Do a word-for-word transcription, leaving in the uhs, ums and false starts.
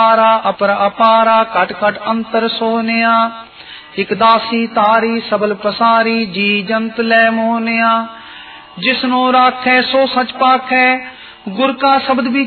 ਅਪਾਰਾ ਅਪਰ ਅਪਾਰਾ ਕਟ ਕਟ ਅੰਤਰ ਸੋਹਨਿਆ। ਇਕ ਦਾਸੀ ਤਾਰੀ ਸਬਲ ਪਸਾਰੀ ਜੀ ਜੰਤ ਲੈ ਮੋਹਨਿਆ। ਜਿਸਨੂੰ ਰਾਖੈ ਸੋ ਸਚ ਪਾਖੈ ਗੁਰ ਕਾ ਸ਼ਬਦ ਵੀ